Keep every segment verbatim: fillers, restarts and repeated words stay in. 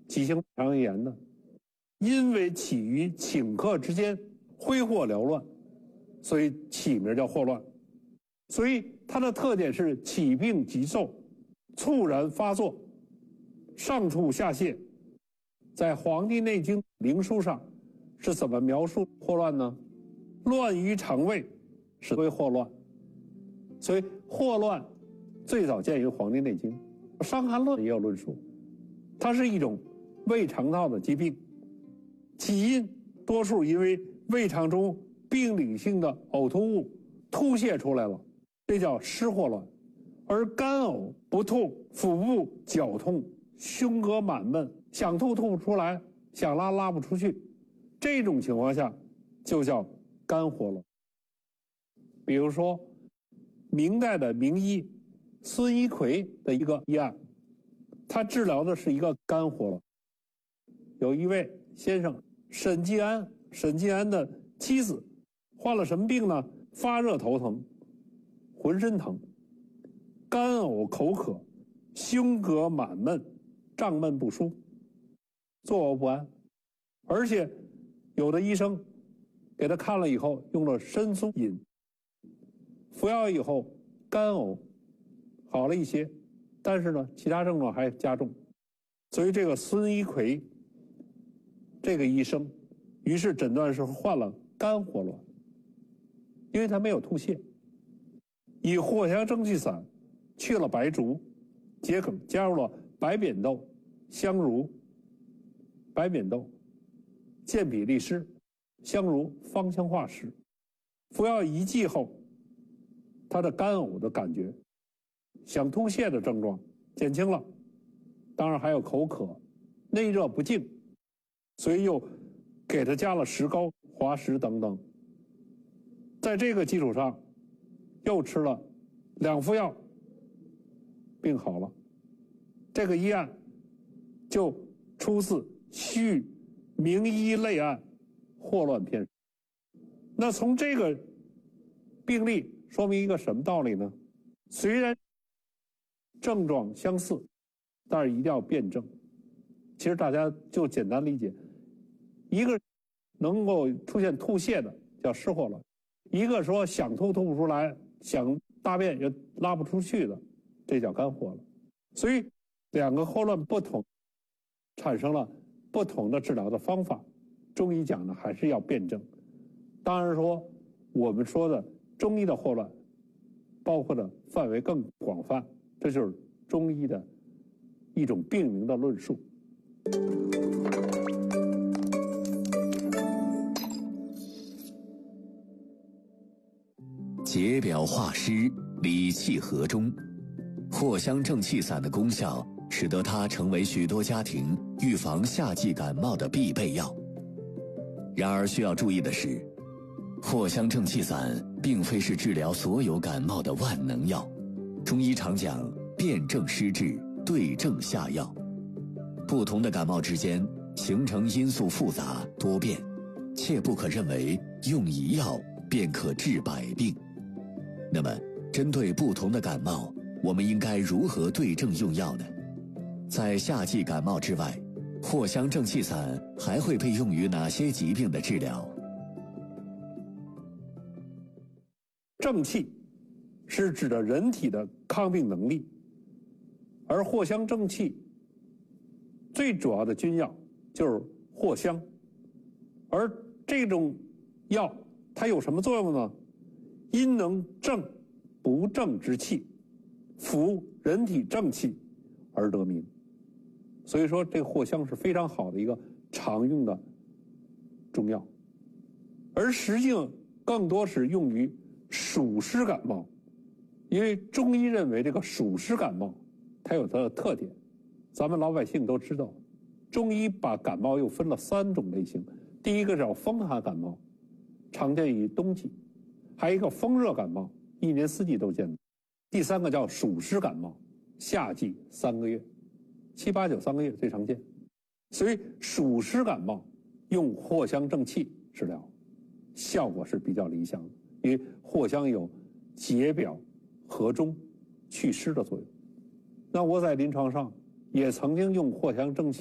急性肠胃炎的，因为起于顷刻之间，挥霍缭乱，所以起名叫霍乱。所以它的特点是起病急骤，猝然发作，上吐下泻。在《黄帝内经·灵枢》上是怎么描述霍乱呢？乱于肠胃是为霍乱。所以霍乱最早见于《黄帝内经》，《伤寒论》也有论述，它是一种胃肠道的疾病，起因多数因为胃肠中病理性的呕吐物吐泻出来了，这叫湿霍乱。而干呕不吐，腹部绞痛，胸膈满闷，想吐吐不出来，想拉拉不出去，这种情况下就叫干霍乱。比如说明代的名医孙一奎的一个医案，他治疗的是一个干霍乱。有一位先生沈继安，沈继安的妻子患了什么病呢？发热头疼，浑身疼，干呕口渴，胸膈满闷，胀闷不舒，坐卧不安。而且有的医生给他看了以后用了参苏饮，服药以后干呕好了一些，但是呢其他症状还加重。所以这个孙一奎这个医生于是诊断是患了干霍乱，因为他没有吐泻，以藿香正气散去了白术、桔梗，加入了白扁豆、香茹、白扁豆、健脾利湿、香茹芳香化湿，服药一剂后，他的干呕的感觉、想吐泻的症状减轻了，当然还有口渴、内热不静，所以又给他加了石膏、滑石等等。在这个基础上，又吃了两副药，病好了。这个医案就出自《续名医类案霍乱篇》。那从这个病例说明一个什么道理呢？虽然症状相似，但是一定要辩证。其实大家就简单理解，一个能够出现吐泻的叫湿霍乱，一个说想吐吐不出来，想大便也拉不出去的，这叫干霍乱。所以两个霍乱不同，产生了不同的治疗的方法。中医讲呢还是要辩证。当然说我们说的中医的霍乱包括的范围更广泛，这就是中医的一种病名的论述。 解表化湿，理气和中。藿香正气散的功效使得它成为许多家庭预防夏季感冒的必备药。然而需要注意的是，藿香正气散并非是治疗所有感冒的万能药。中医常讲辨证施治，对症下药。不同的感冒之间形成因素复杂多变，切不可认为用一药便可治百病。那么针对不同的感冒，我们应该如何对症用药呢？在夏季感冒之外，藿香正气散还会被用于哪些疾病的治疗？ 正气是指的人体的抗病能力，而藿香正气最主要的君药就是藿香。而这种药它有什么作用呢？因能正不正之气，服人体正气而得名。所以说这个藿香是非常好的一个常用的中药，而实际上更多是用于暑湿感冒。因为中医认为这个暑湿感冒它有它的特点，咱们老百姓都知道，中医把感冒又分了三种类型。第一个叫风寒感冒，常见于冬季；还有一个风热感冒，一年四季都见到；第三个叫暑湿感冒，夏季三个月，七八九三个月最常见。所以暑湿感冒用藿香正气治疗，效果是比较理想的，因为藿香有解表和中祛湿的作用。那我在临床上也曾经用藿香正气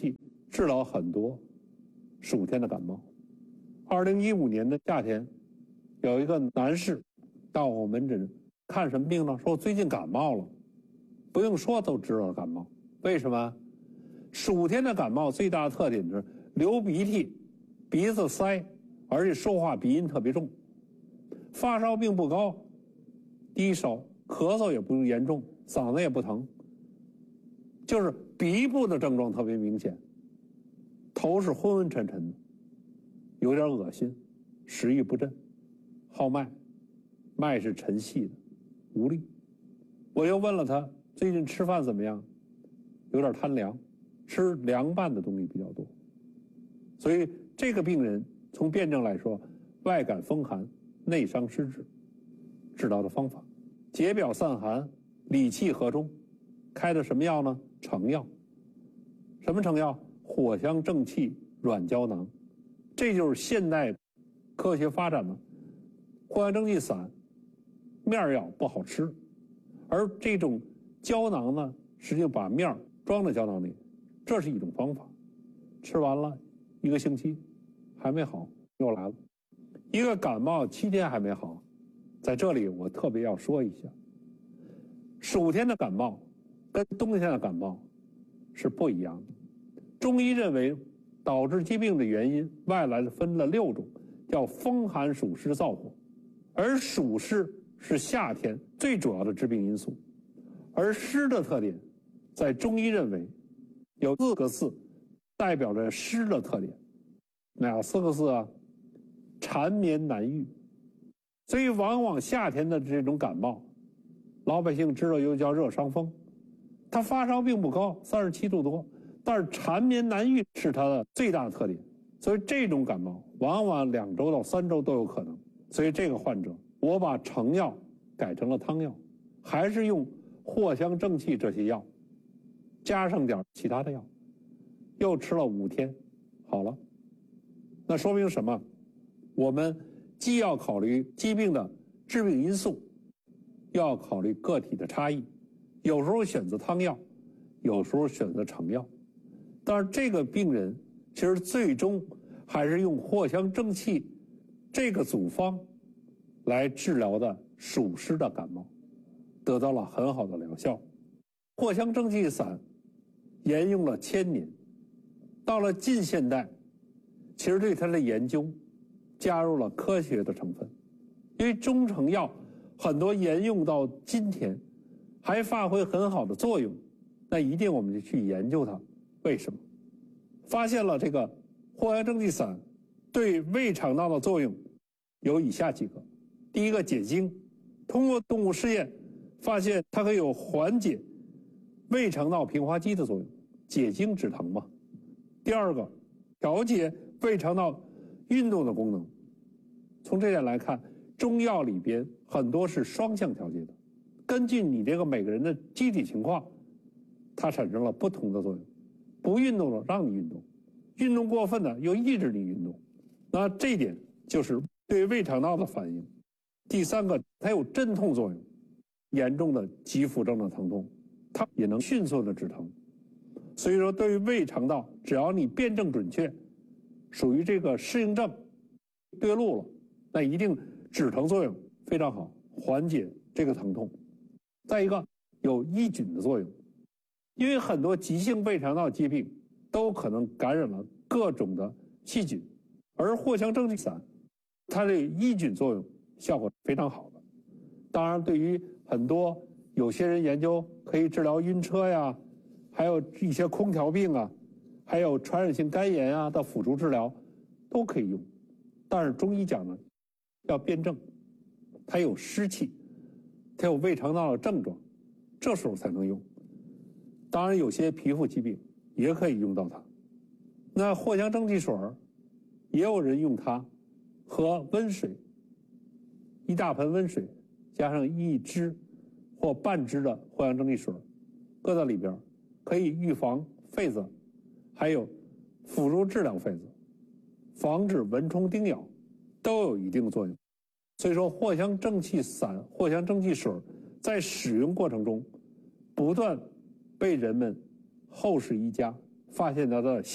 治疗很多暑天的感冒。二零一五年的夏天，有一个男士到我门诊看什么病呢？说我最近感冒了，不用说都知道感冒。为什么？暑天的感冒最大的特点是流鼻涕、鼻子塞，而且说话鼻音特别重。发烧并不高，低烧，咳嗽也不严重，嗓子也不疼，就是鼻部的症状特别明显，头是昏昏沉沉的，有点恶心，食欲不振，号脉，脉是沉细的，无力。我又问了他最近吃饭怎么样，有点贪凉，吃凉拌的东西比较多。所以这个病人从辩证来说，外感风寒，内伤湿滞。治疗的方法，解表散寒，理气和中，开的什么药呢？成药。什么成药？藿香正气软胶囊。这就是现代科学发展的藿香正气散，面药不好吃，而这种胶囊呢，实际把面装在胶囊里，这是一种方法。吃完了一个星期还没好，又来了。一个感冒七天还没好，在这里我特别要说一下，暑天的感冒跟冬天的感冒是不一样的。中医认为导致疾病的原因外来的分了六种，叫风寒暑湿燥火，而暑湿是夏天最主要的致病因素。而湿的特点在中医认为有四个字代表着湿的特点，哪四个字啊？缠绵难愈。所以往往夏天的这种感冒，老百姓知道又叫热伤风，他发烧并不高，三十七度多，但是缠绵难愈是它的最大的特点。所以这种感冒往往两周到三周都有可能。所以这个患者，我把成药改成了汤药，还是用藿香正气这些药，加上点其他的药，又吃了五天，好了。那说明什么？我们既要考虑疾病的致病因素，又要考虑个体的差异，有时候选择汤药，有时候选择成药。但是这个病人其实最终还是用藿香正气这个组方来治疗的暑湿的感冒，得到了很好的疗效。藿香正气散沿用了千年，到了近现代，其实对它的研究加入了科学的成分，因为中成药很多沿用到今天还发挥很好的作用，那一定我们就去研究它。为什么？发现了这个藿香正气散对胃肠道的作用有以下几个。第一个，解痉，通过动物试验发现它可以有缓解胃肠道平滑肌的作用，解痉止疼嘛。第二个，调节胃肠道运动的功能。从这点来看，中药里边很多是双向调节的，根据你这个每个人的机体情况，它产生了不同的作用。不运动了让你运动，运动过分的又抑制你运动，那这一点就是对胃肠道的反应。第三个，它有镇痛作用，严重的急腹症的疼痛，它也能迅速的止疼。所以说，对于胃肠道，只要你辩证准确，属于这个适应症对路了，那一定止疼作用非常好，缓解这个疼痛。再一个，有抑菌的作用，因为很多急性胃肠道疾病都可能感染了各种的细菌，而藿香正气散它的抑菌作用效果非常好的。当然，对于很多有些人研究可以治疗晕车呀，还有一些空调病啊，还有传染性肝炎啊的辅助治疗都可以用。但是中医讲呢，要辩证，它有湿气，它有胃肠道的症状，这时候才能用。当然，有些皮肤疾病也可以用到它。那藿香正气水也有人用它和温水，一大盆温水加上一支或半支的藿香正气水搁在里边，可以预防痱子，还有辅助治疗痱子，防止蚊虫叮咬，都有一定作用。所以说，藿香正气散、藿香正气水在使用过程中不断被人们后世医家发现它的